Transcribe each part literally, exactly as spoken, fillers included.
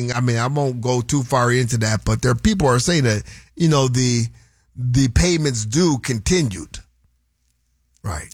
saying, I mean, I won't go too far into that, but there are people are saying that, you know, the the payments due continued. Right.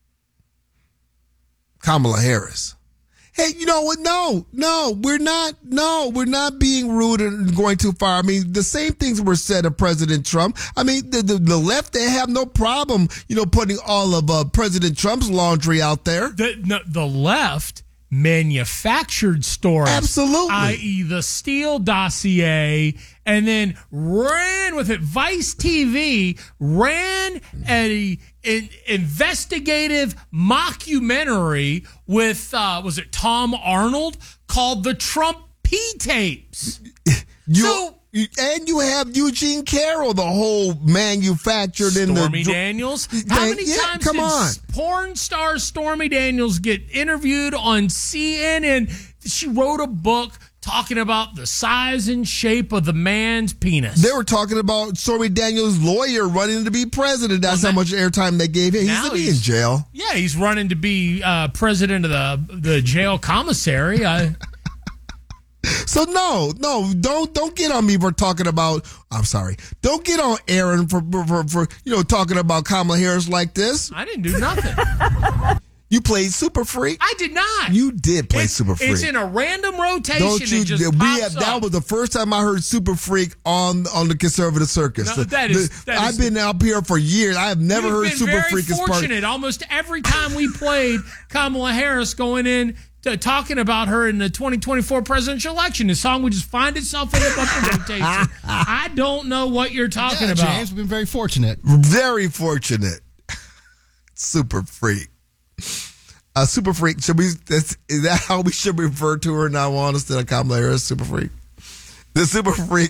Kamala Harris. Hey, you know what? No, no, we're not. No, we're not being rude and going too far. I mean, the same things were said of President Trump. I mean, the, the, the left, they have no problem, you know, putting all of uh, President Trump's laundry out there. The, no, the left manufactured stories. Absolutely. that is the Steele dossier, and then ran with it. Vice T V ran a, an investigative mockumentary with, uh, was it Tom Arnold, called The Trump P-Tapes. You, so, and you have Eugene Carroll, the whole manufactured in the... Stormy Daniels. How many yeah, times come did on. porn star Stormy Daniels get interviewed on C N N? She wrote a book talking about the size and shape of the man's penis. They were talking about Stormy Daniels' lawyer running to be president. That's well, how much airtime they gave him. He's going to be in jail. Yeah, he's running to be uh, president of the the jail commissary. I... So no, no, don't don't get on me for talking about. I'm sorry. Don't get on Aaron for for, for you know talking about Kamala Harris like this. I didn't do nothing. You played Super Freak? I did not. You did play it's, Super Freak. It's in a random rotation. Don't you? It just we pops have, up. That was the first time I heard Super Freak on on the conservative circus. No, that is, the, that I've is, been up here for years. I have never heard been Super very Freak as part. Fortunate. Almost every time we played Kamala Harris going in to, talking about her in the twenty twenty-four presidential election, the song would just find itself in the bumper rotation. I don't know what you're talking yeah, about. James, we've been very fortunate. Very fortunate. Super Freak. Uh, Super Freak, should we? That's, is that how we should refer to her now on instead of Kamala Harris? Super Freak. The Super Freak.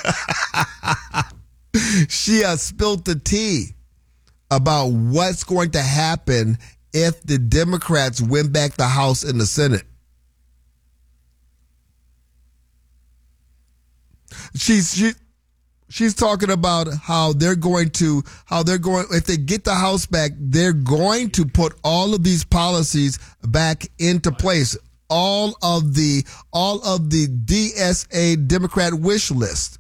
She has spilled the tea about what's going to happen if the Democrats win back the House and the Senate. She's she. She's talking about how they're going to, how they're going, if they get the House back, they're going to put all of these policies back into place. All of the, all of the D S A Democrat wish list.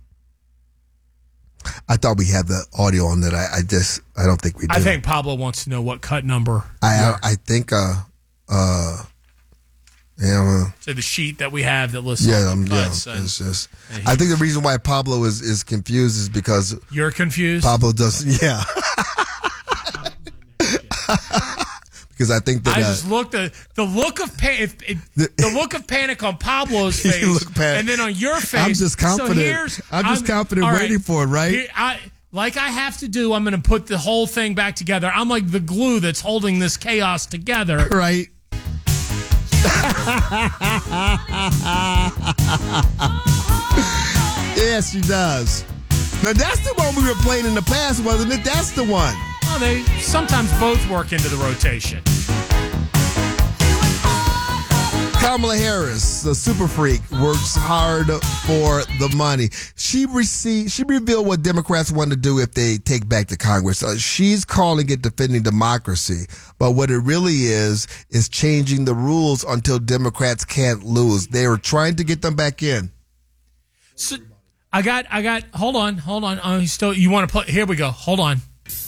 I thought we had the audio on that. I, I just, I don't think we do. I think Pablo wants to know what cut number. I, I, I think, uh, uh, yeah, so the sheet that we have that lists yeah, all um, the yeah. cuts. And, it's just, and I think the reason why Pablo is, is confused is because you're confused. Pablo does, yeah. Because I think that I uh, just looked at the look of pa- if, if, the, the look of panic on Pablo's face, look pan- and then on your face. I'm just confident. So here's, I'm just I'm, confident, right, waiting for it, right? Here, I, like I have to do. I'm going to put the whole thing back together. I'm like the glue that's holding this chaos together, right? Yes, she does. Now that's the one we were playing in the past, wasn't it? That's the one. Well, they sometimes both work into the rotation. Kamala Harris, the Super Freak, works hard for the money. She received, she revealed what Democrats want to do if they take back the Congress. Uh, she's calling it defending democracy, but what it really is is changing the rules until Democrats can't lose. They are trying to get them back in. So I got, I got. Hold on, hold on. Oh, you still, you want to play? Here we go. Hold on.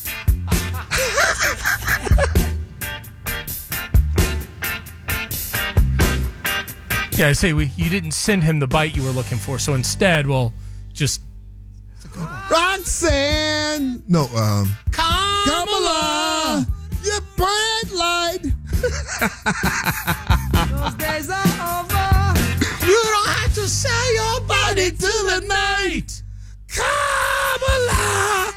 Yeah, I say we. You didn't send him the bite you were looking for, so instead, we'll just. Roxanne, no, um, Kamala, Kamala, you bright light. Those days are over. You don't have to sell your body to the night. Kamala.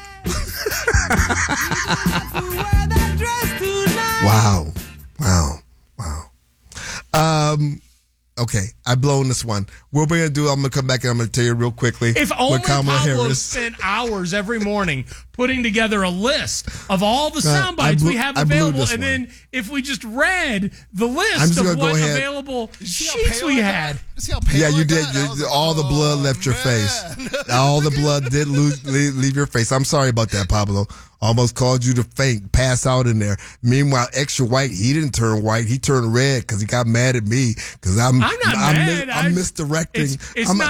Wear that dress tonight. Wow, wow, wow. Um. Okay, I've blown this one. What we're going to do, I'm going to come back and I'm going to tell you real quickly. If only Kamala Pablo Harris. spent hours every morning putting together a list of all the Uh, sound bites blew- we have I blew available, this and one. then if we just read the I'm list just of gonna go what ahead. available See how sheets pale we I had. got? See how pale Yeah, you I did. got? You- I was like, all the blood oh, left your man. face. All the blood did lose, leave, leave your face. I'm sorry about that, Pablo. Almost caused you to faint, pass out in there. Meanwhile, extra white, he didn't turn white. He turned red because he got mad at me because I'm, I'm not I'm, mad. I'm I- misdirecting. It's, it's I'm, not.